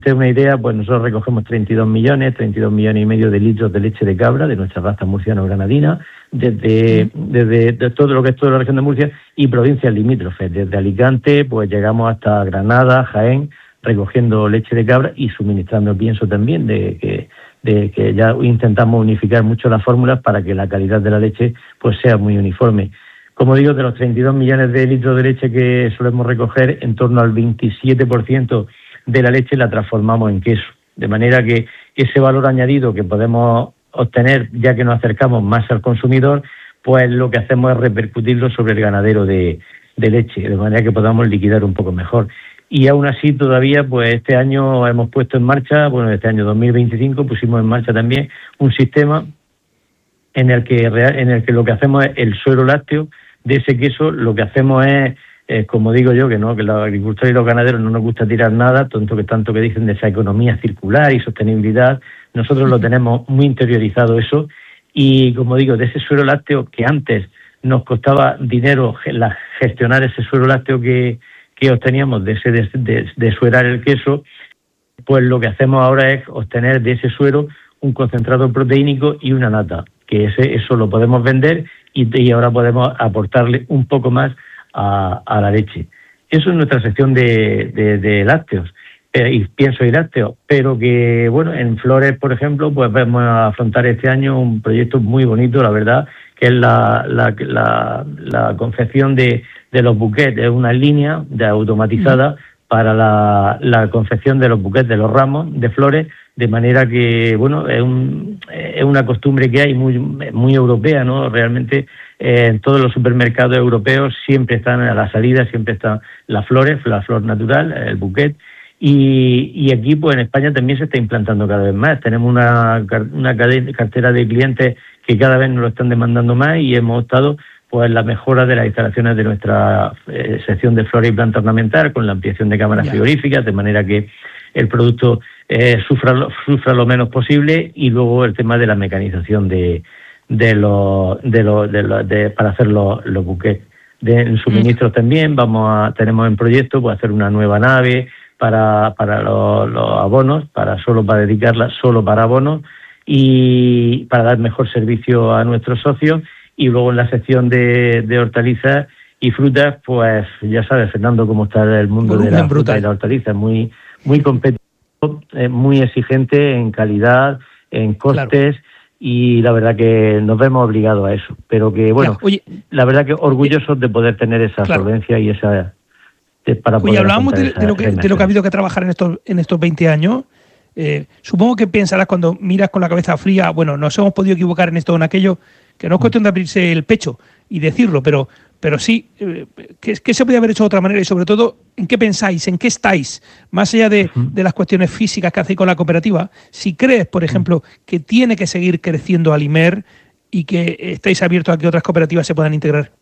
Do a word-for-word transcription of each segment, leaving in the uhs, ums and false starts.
una idea, pues nosotros recogemos treinta y dos millones, treinta y dos millones y medio de litros de leche de cabra de nuestra raza murciano-granadina, desde, desde de todo lo que es toda la región de Murcia y provincias limítrofes, desde Alicante, pues llegamos hasta Granada, Jaén, recogiendo leche de cabra y suministrando pienso también de que, de que ya intentamos unificar mucho las fórmulas para que la calidad de la leche pues sea muy uniforme. Como digo, de los treinta y dos millones de litros de leche que solemos recoger, en torno al veintisiete por ciento de la leche la transformamos en queso, de manera que ese valor añadido que podemos obtener ya que nos acercamos más al consumidor, pues lo que hacemos es repercutirlo sobre el ganadero de, de leche, de manera que podamos liquidar un poco mejor. Y aún así todavía, pues este año hemos puesto en marcha, bueno, este año dos mil veinticinco pusimos en marcha también un sistema en el que en el que lo que hacemos es el suero lácteo de ese queso, lo que hacemos es Eh, como digo yo, que no, que los agricultores y los ganaderos no nos gusta tirar nada, tanto que tanto que dicen de esa economía circular y sostenibilidad, nosotros lo tenemos muy interiorizado eso, y como digo, de ese suero lácteo que antes nos costaba dinero la, gestionar ese suero lácteo que, que obteníamos de ese de, de, de suerar el queso, pues lo que hacemos ahora es obtener de ese suero un concentrado proteínico y una nata, que ese, eso lo podemos vender y, y ahora podemos aportarle un poco más A, a la leche. Eso es nuestra sección de, de, de lácteos eh, y pienso y lácteos, pero que bueno, en flores, por ejemplo, pues vamos a afrontar este año un proyecto muy bonito, la verdad, que es la, la, la, la confección de, de los buquets, es una línea de automatizada para la, la confección de los buquets, de los ramos de flores, de manera que, bueno, es, un, es una costumbre que hay muy, muy europea, ¿no? Realmente eh, en todos los supermercados europeos siempre están a la salida, siempre están las flores, la flor natural, el buquet, y, y aquí pues en España también se está implantando cada vez más. Tenemos una, una cartera de clientes que cada vez nos lo están demandando más y hemos optado pues la mejora de las instalaciones de nuestra eh, sección de flora y planta ornamental con la ampliación de cámaras yeah. frigoríficas, de manera que el producto eh, sufra, lo, sufra lo menos posible, y luego el tema de la mecanización de de los de los de, lo, de para hacer los, los buquets. De, en suministros mm. también vamos a tenemos en proyecto pues hacer una nueva nave para para los, los abonos, para solo para dedicarla solo para abonos y para dar mejor servicio a nuestros socios. Y luego en la sección de, de hortalizas y frutas, pues ya sabes, Fernando, cómo está el mundo de la fruta y la hortaliza, muy muy competitivo, eh, muy exigente en calidad, en costes, claro. Y la verdad que nos vemos obligados a eso. Pero que, bueno, ya, oye, la verdad que orgullosos de poder tener esa claro. solvencia y esa... De, para oye, poder hablábamos de, de, lo que, de lo que ha habido que trabajar en estos, en estos veinte años. Eh, supongo que pensarás cuando miras con la cabeza fría, bueno, nos hemos podido equivocar en esto o en aquello, que no es cuestión de abrirse el pecho y decirlo, pero pero sí, eh, ¿qué, ¿qué se podría haber hecho de otra manera? Y sobre todo, ¿en qué pensáis? ¿En qué estáis? Más allá de, uh-huh. de las cuestiones físicas que hacéis con la cooperativa, si crees, por ejemplo, que tiene que seguir creciendo Alimer y que estáis abiertos a que otras cooperativas se puedan integrar.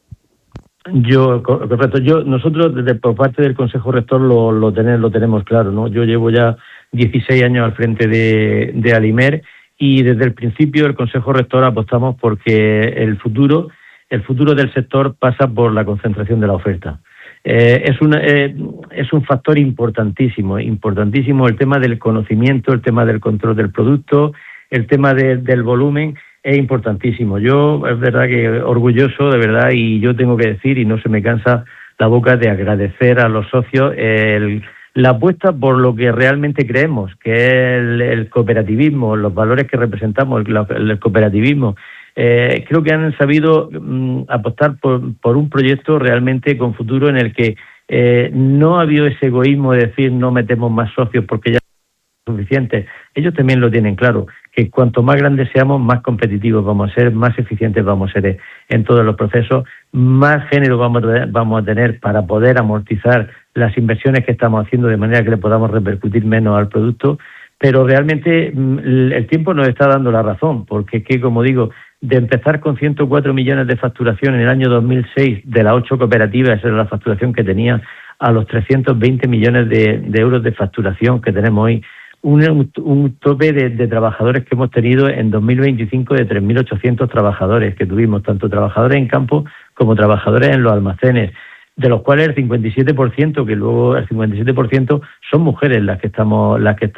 Yo, correcto, yo, nosotros desde por parte del Consejo Rector lo, lo, tenemos, lo tenemos claro, ¿no? Yo llevo ya dieciséis años al frente de, de Alimer, y desde el principio el Consejo Rector apostamos porque el futuro, el futuro del sector pasa por la concentración de la oferta. Eh, es, una, eh, es un factor importantísimo, importantísimo el tema del conocimiento, el tema del control del producto, el tema de, del volumen, es importantísimo. Yo, es verdad que orgulloso, de verdad, y yo tengo que decir, y no se me cansa la boca de agradecer a los socios el, la apuesta por lo que realmente creemos, que es el, el cooperativismo, los valores que representamos, el, el cooperativismo. Eh, creo que han sabido mm, apostar por, por un proyecto realmente con futuro en el que eh, no ha habido ese egoísmo de decir no metemos más socios porque ya son suficientes. Ellos también lo tienen claro, que cuanto más grandes seamos, más competitivos vamos a ser, más eficientes vamos a ser en todos los procesos, más género vamos a, vamos a tener para poder amortizar las inversiones que estamos haciendo de manera que le podamos repercutir menos al producto. Pero realmente el tiempo nos está dando la razón, porque es que, como digo, de empezar con ciento cuatro millones de facturación en el año dos mil seis, de las ocho cooperativas, esa era la facturación que tenía, a los trescientos veinte millones de, de euros de facturación que tenemos hoy, un, un tope de, de trabajadores que hemos tenido en dos mil veinticinco de tres mil ochocientos trabajadores que tuvimos, tanto trabajadores en campo como trabajadores en los almacenes. de los cuales el cincuenta y siete por ciento, que luego el cincuenta y siete por ciento son mujeres las que estamos las que estamos